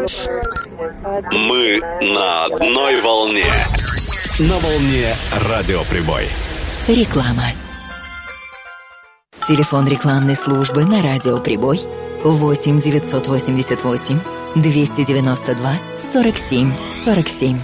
Мы на одной волне. На волне Радиоприбой. Реклама. Телефон рекламной службы на Радио Прибой 8 988 292 47 47.